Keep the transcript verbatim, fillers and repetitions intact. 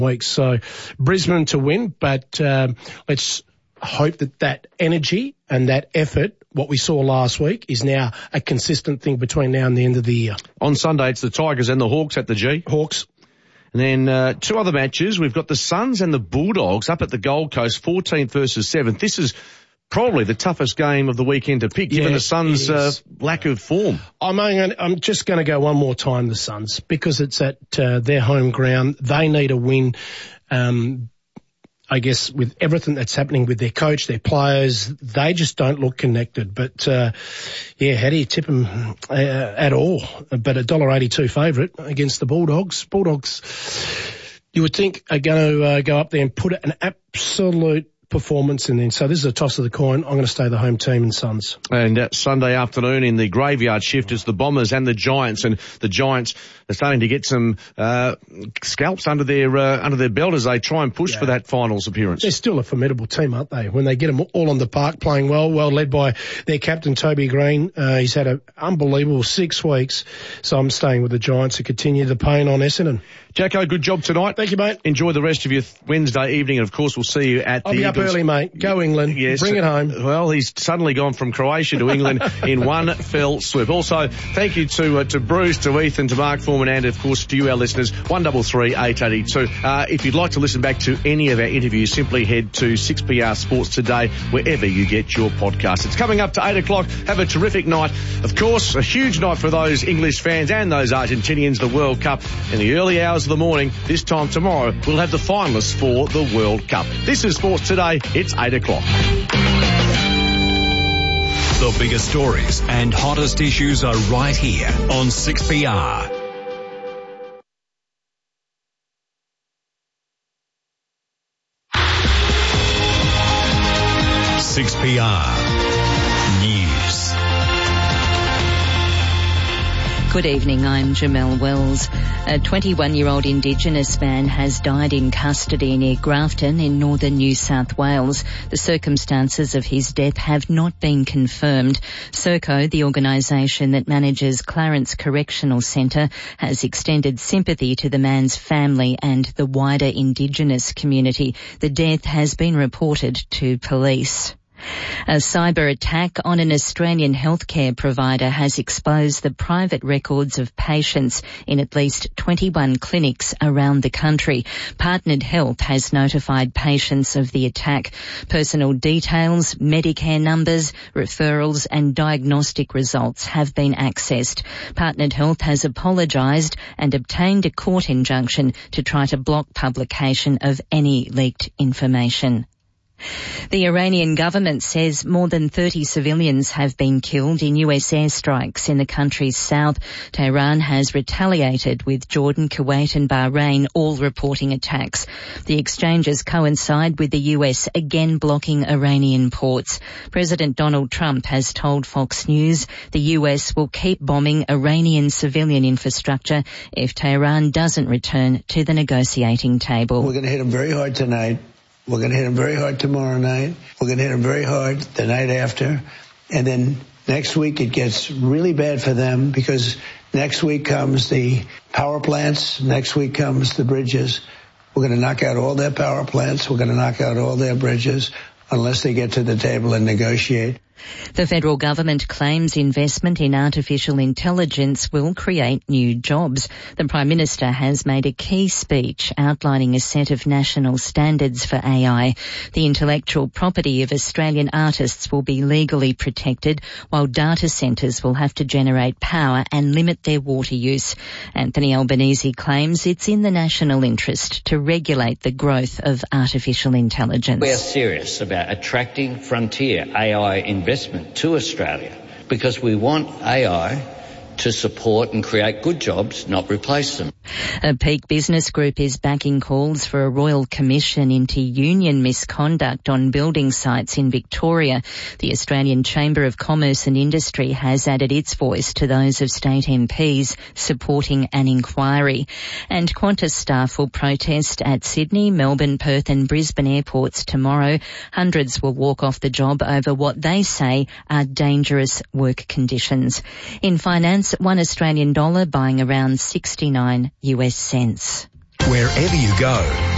weeks. So Brisbane to win, but um, let's hope that that energy and that effort, what we saw last week, is now a consistent thing between now and the end of the year. On Sunday, it's the Tigers and the Hawks at the G. Hawks. And then uh, two other matches. We've got the Suns and the Bulldogs up at the Gold Coast, fourteenth versus seventh. This is probably the toughest game of the weekend to pick, given yeah, the Suns' uh, lack of form. I'm, I'm just going to go one more time, the Suns, because it's at uh, their home ground. They need a win. Um, I guess with everything that's happening with their coach, their players, they just don't look connected. But, uh, yeah, how do you tip them uh, at all? But a one dollar eighty-two favourite against the Bulldogs. Bulldogs, you would think, are going to uh, go up there and put an absolute performance in then. So this is a toss of the coin. I'm going to stay the home team and Suns. And uh, Sunday afternoon in the graveyard shift is the Bombers and the Giants, and the Giants are starting to get some uh, scalps under their uh, under their belt as they try and push yeah. for that finals appearance. They're still a formidable team, aren't they? When they get them all on the park playing well, well led by their captain Toby Green. Uh, he's had an unbelievable six weeks. So I'm staying with the Giants to continue the pain on Essendon. Jacko, good job tonight. Thank you, mate. Enjoy the rest of your Wednesday evening, and of course we'll see you at I'll the be up Eagles. early, mate. Go England. Yes. Bring it home. Well, he's suddenly gone from Croatia to England in one fell swoop. Also, thank you to uh, to Bruce, to Ethan, to Mark Foreman, and of course to you, our listeners. one three three, eight eight two. Uh, if you'd like to listen back to any of our interviews, simply head to six P R Sports Today, wherever you get your podcast. It's coming up to eight o'clock. Have a terrific night. Of course, a huge night for those English fans and those Argentinians, the World Cup. In the early hours of the morning, this time tomorrow, we'll have the finalists for the World Cup. This is Sports Today. It's eight o'clock. The biggest stories and hottest issues are right here on six P R. six P R News. Good evening, I'm Jamelle Wells. A twenty-one-year-old Indigenous man has died in custody near Grafton in northern New South Wales. The circumstances of his death have not been confirmed. Serco, the organisation that manages Clarence Correctional Centre, has extended sympathy to the man's family and the wider Indigenous community. The death has been reported to police. A cyber attack on an Australian healthcare provider has exposed the private records of patients in at least twenty-one clinics around the country. Partnered Health has notified patients of the attack. Personal details, Medicare numbers, referrals and diagnostic results have been accessed. Partnered Health has apologised and obtained a court injunction to try to block publication of any leaked information. The Iranian government says more than thirty civilians have been killed in U S airstrikes in the country's south. Tehran has retaliated, with Jordan, Kuwait and Bahrain all reporting attacks. The exchanges coincide with the U S again blocking Iranian ports. President Donald Trump has told Fox News the U S will keep bombing Iranian civilian infrastructure if Tehran doesn't return to the negotiating table. We're going to hit them very hard tonight. We're going to hit them very hard tomorrow night. We're going to hit them very hard the night after. And then next week it gets really bad for them, because next week comes the power plants. Next week comes the bridges. We're going to knock out all their power plants. We're going to knock out all their bridges unless they get to the table and negotiate. The federal government claims investment in artificial intelligence will create new jobs. The Prime Minister has made a key speech outlining a set of national standards for A I. The intellectual property of Australian artists will be legally protected, while data centres will have to generate power and limit their water use. Anthony Albanese claims it's in the national interest to regulate the growth of artificial intelligence. We are serious about attracting frontier A I investment to Australia, because we want A I to support and create good jobs, not replace them. A Peak Business Group is backing calls for a royal commission into union misconduct on building sites in Victoria. The Australian Chamber of Commerce and Industry has added its voice to those of state M Ps supporting an inquiry. And Qantas staff will protest at Sydney, Melbourne, Perth and Brisbane airports tomorrow. Hundreds will walk off the job over what they say are dangerous work conditions. In finance, one Australian dollar buying around sixty-nine U S cents. Wherever you go,